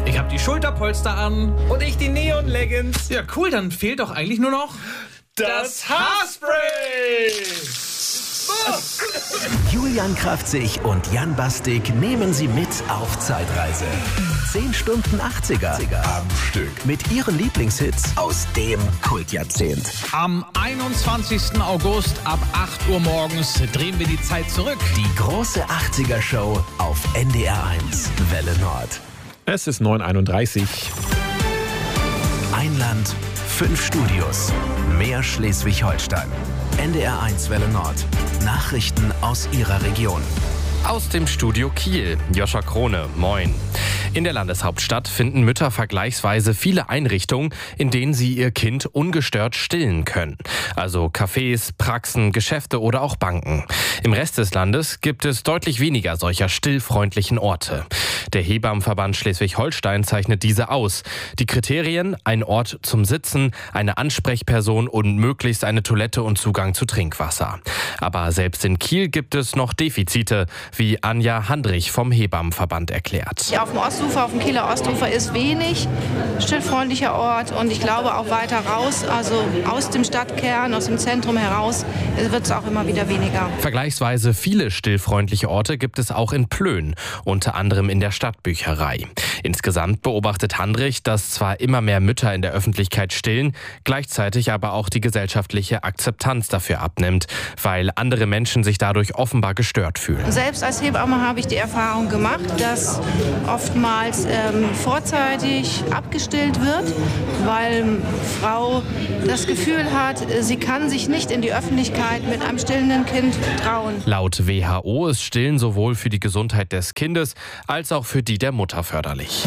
Ich habe die Schulterpolster an. Und ich die Neon-Leggings. Ja, cool, dann fehlt doch eigentlich nur noch das Haarspray! Julian Kraftzig und Jan Bastik nehmen Sie mit auf Zeitreise. 10 Stunden 80er am Stück mit ihren Lieblingshits aus dem Kultjahrzehnt. Am 21. August ab 8 Uhr morgens drehen wir die Zeit zurück. Die große 80er-Show auf NDR 1 Welle Nord. Es ist 9:31. Ein Land, 5 Studios, mehr Schleswig-Holstein. NDR 1 Welle Nord. Nachrichten aus Ihrer Region. Aus dem Studio Kiel, Joscha Krone, moin. In der Landeshauptstadt finden Mütter vergleichsweise viele Einrichtungen, in denen sie ihr Kind ungestört stillen können. Also Cafés, Praxen, Geschäfte oder auch Banken. Im Rest des Landes gibt es deutlich weniger solcher stillfreundlichen Orte. Der Hebammenverband Schleswig-Holstein zeichnet diese aus. Die Kriterien: ein Ort zum Sitzen, eine Ansprechperson und möglichst eine Toilette und Zugang zu Trinkwasser. Aber selbst in Kiel gibt es noch Defizite, wie Anja Handrich vom Hebammenverband erklärt. Auf dem Ostufer, auf dem Kieler Ostufer ist wenig stillfreundlicher Ort und ich glaube auch weiter raus, also aus dem Stadtkern, aus dem Zentrum heraus, wird es auch immer wieder weniger. Vergleichsweise viele stillfreundliche Orte gibt es auch in Plön, unter anderem in der Stadtbücherei. Insgesamt beobachtet Handrich, dass zwar immer mehr Mütter in der Öffentlichkeit stillen, gleichzeitig aber auch die gesellschaftliche Akzeptanz dafür abnimmt, weil andere Menschen sich dadurch offenbar gestört fühlen. Selbst als Hebamme habe ich die Erfahrung gemacht, dass oftmals vorzeitig abgestillt wird, weil Frau das Gefühl hat, sie kann sich nicht in die Öffentlichkeit mit einem stillenden Kind trauen. Laut WHO ist Stillen sowohl für die Gesundheit des Kindes als auch für die der Mutter förderlich.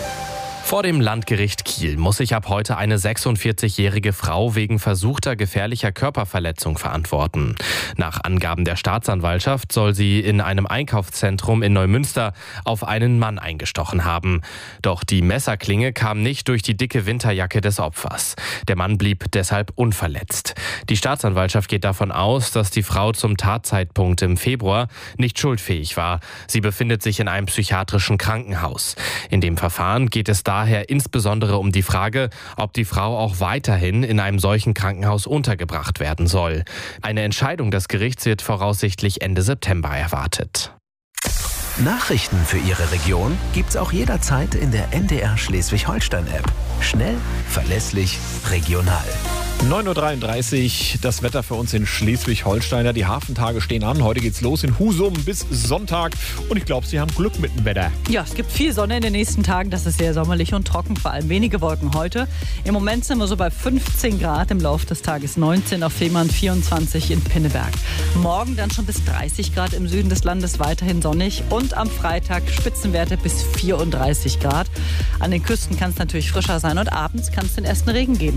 Vor dem Landgericht Kiel muss sich ab heute eine 46-jährige Frau wegen versuchter gefährlicher Körperverletzung verantworten. Nach Angaben der Staatsanwaltschaft soll sie in einem Einkaufszentrum in Neumünster auf einen Mann eingestochen haben. Doch die Messerklinge kam nicht durch die dicke Winterjacke des Opfers. Der Mann blieb deshalb unverletzt. Die Staatsanwaltschaft geht davon aus, dass die Frau zum Tatzeitpunkt im Februar nicht schuldfähig war. Sie befindet sich in einem psychiatrischen Krankenhaus. In dem Verfahren geht es daher insbesondere um die Frage, ob die Frau auch weiterhin in einem solchen Krankenhaus untergebracht werden soll. Eine Entscheidung des Gerichts wird voraussichtlich Ende September erwartet. Nachrichten für Ihre Region gibt's auch jederzeit in der NDR Schleswig-Holstein-App. Schnell, verlässlich, regional. 9:33 Uhr, das Wetter für uns in Schleswig-Holstein. Die Hafentage stehen an. Heute geht's los in Husum bis Sonntag. Und ich glaube, Sie haben Glück mit dem Wetter. Ja, es gibt viel Sonne in den nächsten Tagen. Das ist sehr sommerlich und trocken, vor allem wenige Wolken heute. Im Moment sind wir so bei 15 Grad, im Laufe des Tages 19 auf Fehmarn, 24 in Pinneberg. Morgen dann schon bis 30 Grad im Süden des Landes, weiterhin sonnig. Und am Freitag Spitzenwerte bis 34 Grad. An den Küsten kann es natürlich frischer sein und abends kann es den ersten Regen geben.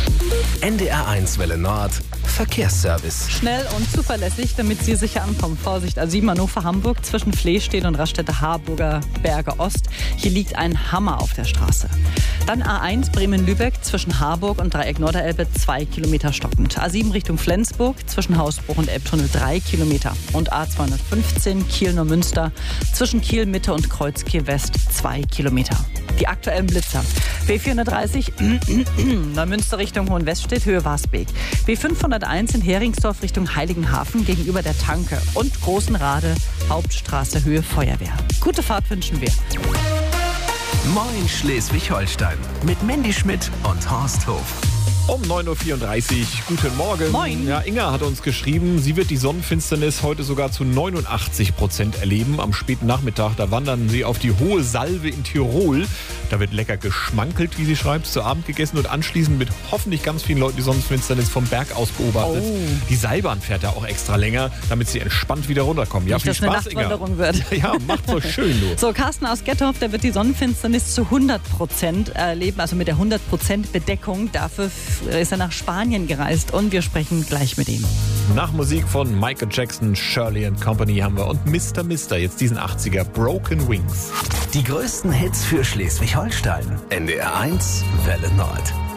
NDR 1 Welle Nord, Verkehrsservice. Schnell und zuverlässig, damit Sie sicher ankommen. Vorsicht, A7 Hannover-Hamburg zwischen Flehstedt und Raststätte-Harburger Berge Ost. Hier liegt ein Hammer auf der Straße. Dann A1 Bremen-Lübeck zwischen Harburg und Dreieck Norderelbe 2 Kilometer stockend. A7 Richtung Flensburg zwischen Hausbruch und Elbtunnel 3 Kilometer. Und A215 Kiel-Neumünster zwischen Kiel-Mitte und Kreuzkiel-West 2 Kilometer. Die aktuellen Blitzer. B430 Neumünster Richtung Hohenweststedt, Höhe Wasbeek. B501 in Heringsdorf Richtung Heiligenhafen gegenüber der Tanke. Und Großenrade, Hauptstraße, Höhe Feuerwehr. Gute Fahrt wünschen wir. Moin Schleswig-Holstein mit Mandy Schmidt und Horst Hof. Um 9:34 Uhr, guten Morgen. Moin. Ja, Inga hat uns geschrieben, sie wird die Sonnenfinsternis heute sogar zu 89% erleben. Am späten Nachmittag, da wandern sie auf die Hohe Salve in Tirol. Da wird lecker geschmankelt, wie sie schreibt, zu Abend gegessen und anschließend mit hoffentlich ganz vielen Leuten die Sonnenfinsternis vom Berg aus beobachtet. Oh. Die Seilbahn fährt ja auch extra länger, damit sie entspannt wieder runterkommen. Ja, Nicht, viel dass eine Spaß, Inga. Nachtwanderung wird. Ja, macht so schön, du. So, Carsten aus Gettorf, der wird die Sonnenfinsternis zu 100% erleben, also mit der 100% Bedeckung. Dafür ist er nach Spanien gereist und wir sprechen gleich mit ihm. Nach Musik von Michael Jackson, Shirley & Company haben wir und Mr. jetzt diesen 80er Broken Wings. Die größten Hits für Schleswig-Holstein. NDR 1 Welle Nord.